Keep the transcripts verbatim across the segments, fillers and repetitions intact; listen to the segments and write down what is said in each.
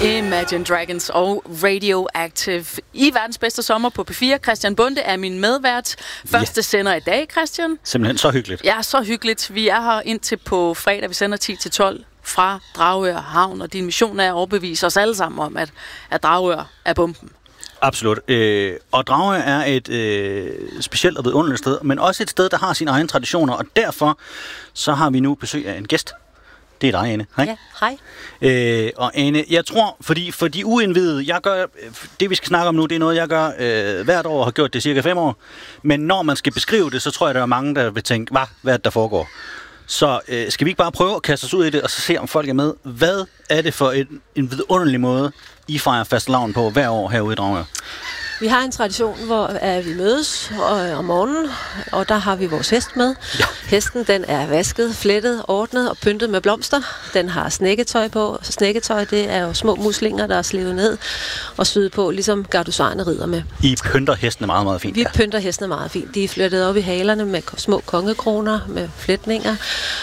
Imagine Dragons og Radioactive i verdens bedste sommer på P fire. Christian Bonde er min medvært. Første ja. sender i dag, Christian. Simpelthen så hyggeligt. Ja, så hyggeligt. Vi er her indtil på fredag. Vi sender ti til tolv fra Dragør Havn, og din mission er at overbevise os alle sammen om, at, at Dragør er bomben. Absolut. Øh, og Dragør er et øh, specielt og vidunderligt sted, men også et sted, der har sine egne traditioner, og derfor så har vi nu besøg af en gæst. Det er dig, Ane. Hej. Ja, hej. Øh, og Ane, jeg tror, fordi for de uindvidede, jeg gør, det vi skal snakke om nu, det er noget, jeg gør øh, hvert år og har gjort det cirka fem år. Men når man skal beskrive det, så tror jeg, der er mange, der vil tænke, hvad, hvad er det, der foregår? Så øh, skal vi ikke bare prøve at kaste os ud i det, og så se, om folk er med? Hvad er det for en, en vidunderlig måde, I fejrer fastelavn på hver år herude i Dragør? Vi har en tradition, hvor uh, vi mødes og, om morgenen, og der har vi vores hest med. Ja. Hesten, den er vasket, flettet, ordnet og pyntet med blomster. Den har snækketøj på. Snækketøj, det er jo små muslinger, der er slevet ned og syet på, ligesom gardusarne rider med. I pynter hestene meget, meget fint. Vi ja. pynter hestene meget fint. De er flettet op i halerne med små kongekroner, med fletninger.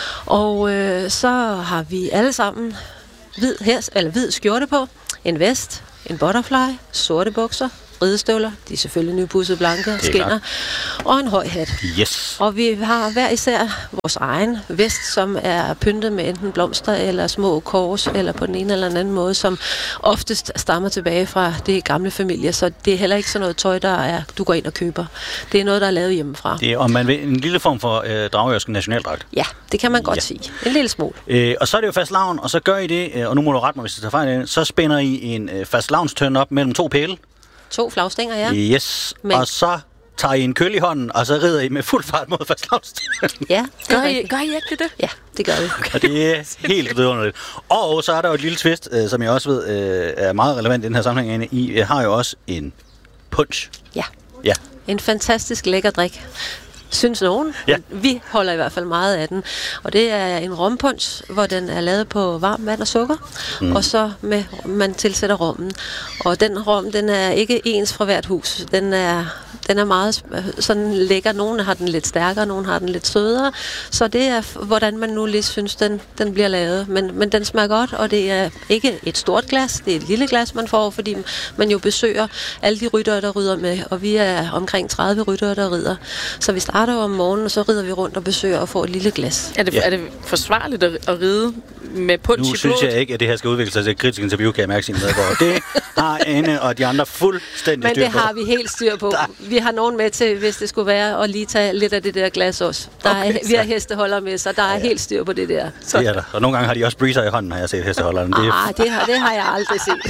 Og øh, så har vi alle sammen hvid, hest, eller hvid skjorte på, en vest, en butterfly, sorte bukser, ridestøvler, de er selvfølgelig nypudset blanke, skinner, og en høj hat. Yes. Og vi har hver især vores egen vest, som er pyntet med enten blomster eller små kors, eller på den ene eller anden måde, som oftest stammer tilbage fra det gamle familie, så det er heller ikke sådan noget tøj, der er, du går ind og køber. Det er noget, der er lavet hjemmefra. Det er, og man vil en lille form for øh, dragørsk nationaldragt. Ja, det kan man godt ja. sige. En lille smule. Øh, og så er det jo fastelavn, og så gør I det, øh, og nu må du rette mig, hvis jeg tager fejl, så spænder I en øh, fastelavnstøn op mellem to pæle. To flagstænger, ja. Yes, men... og så tager I en køl i hånden, og så rider I med fuld fart mod fastelavnstønden. Ja, gør I, gør I ikke det? Ja, det gør vi. Okay. Og det er helt vidunderligt. Og så er der jo et lille twist, øh, som jeg også ved øh, er meget relevant i den her sammenhæng. I øh, har jo også en punch. Ja. Ja. En fantastisk lækker drik. Synes nogen. Ja. Vi holder i hvert fald meget af den. Og det er en rompunch, hvor den er lavet på varmt vand og sukker. Mm. Og så med, man tilsætter rommen. Og den rom, den er ikke ens fra hvert hus. Den er, den er meget sådan lækker. Nogle har den lidt stærkere, nogle har den lidt sødere. Så det er, hvordan man nu lige synes, den, den bliver lavet. Men, men den smager godt, og det er ikke et stort glas. Det er et lille glas, man får, fordi man jo besøger alle de ryttere, der rider med. Og vi er omkring tredive ryttere, der rider. Så vi starter om morgenen, og så rider vi rundt og besøger og får et lille glas. Er det, ja. er det forsvarligt at, at ride med punch i blodet? Nu synes jeg ikke, at det her skal udvikle sig til et kritisk interview, kan jeg mærke sin medborger. Det har Ane og de andre fuldstændig styr på. Men det har vi helt styr på. Der. Vi har nogen med til, hvis det skulle være, at lige tage lidt af det der glas også. Der okay, er, vi har hesteholder med, så der er ja, ja. helt styr på det der. Så. Det er der. Og nogle gange har de også breezer i hånden, har jeg set hesteholderne. Det, ah, det, har, det har jeg aldrig set.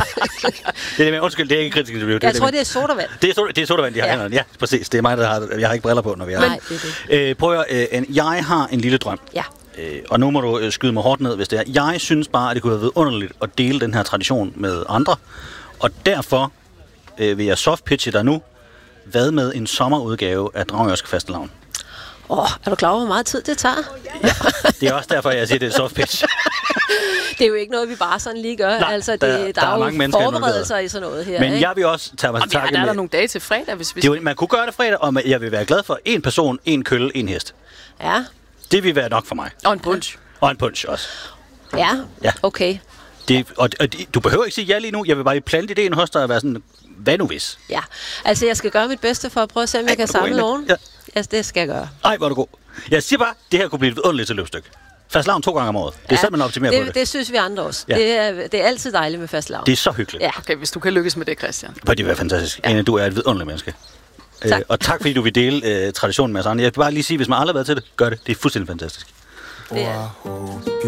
det er det, undskyld, det er ikke et kritisk interview. Det jeg er tror, det, det er sodavand. Det er, soda, det er sodavand, de har ja. hænderne. Ja, præcis. Det er mig, der har, jeg har ikke briller på, når vi er. Nej, det er det. Øh, prøv at, øh, jeg har en lille drøm. Ja. Øh, og nu må du øh, skyde mig hårdt ned, hvis det er. Jeg synes bare, at det kunne have været underligt at dele den her tradition med andre. Og derfor øh, vil jeg softpitche dig nu. Hvad med en sommerudgave af Dragørsk Fastelavn? Åh, oh, er du klar over, hvor meget tid det tager? Ja, det er også derfor, jeg siger, det er softpitch. Det er jo ikke noget, vi bare sådan lige gør. Nej, altså, det, der, der, der er, er jo forberedelser i sådan noget her. Men ikke? jeg vil også tage mig til takke med... Der er der nogle dage til fredag, hvis vi... Det jo, man kunne gøre det fredag, og jeg vil være glad for en person, en kølle, en hest. Ja. Det vil være nok for mig. Og en punch. Og en punch også. Ja, ja. Okay. Det, og, og du behøver ikke sige ja lige nu. Jeg vil bare plante idéen hos dig og være sådan, hvad nu hvis? Ja, altså jeg skal gøre mit bedste for at prøve at se, om Ej, jeg kan samle nogen. Ja. Altså, det skal jeg gøre. Ej, hvor er du god. Jeg siger bare, det her kunne blive et underligt til løbstykke. Fastelavn to gange om året. Det er ja, simpelthen optimeret det, på det. Det synes vi andre også. Ja. Det, er, det er altid dejligt med fastelavn. Det er så hyggeligt. Ja. Okay, hvis du kan lykkes med det, Christian. Det vil være fantastisk. Ja. Ane, du er et vidunderligt menneske. Tak. Øh, og tak fordi du vil dele øh, traditionen med os andre. Jeg vil bare lige sige, hvis man aldrig har været til det, gør det. Det er fuldstændig fantastisk. Det er.